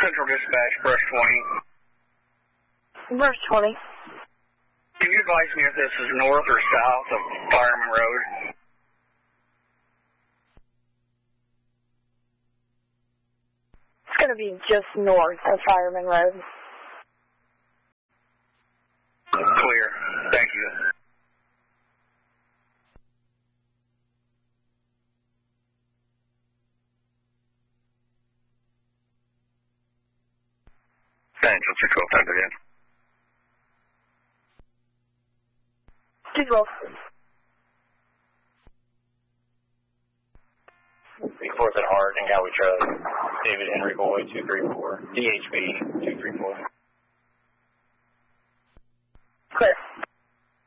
Central Dispatch, Brush 20. Brush 20. Can you advise me if this is north or south of Fireman Road? It's going to be just north of Fireman Road. Clear. Thank you. Central 212, time again. 212. Fourth and Hart and Gowie Truck, David Henry Boy 234, DHB 234. Clear.